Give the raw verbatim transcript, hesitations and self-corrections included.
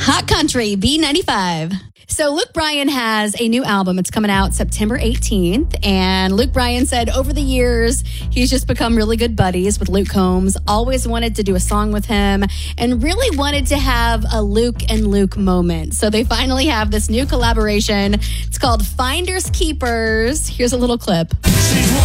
Hot Country, B ninety-five. So Luke Bryan has a new album. It's coming out September eighteenth. And Luke Bryan said over the years, he's just become really good buddies with Luke Combs. Always wanted to do a song with him and really wanted to have a Luke and Luke moment. So they finally have this new collaboration. It's called Finders Keepers. Here's a little clip. She's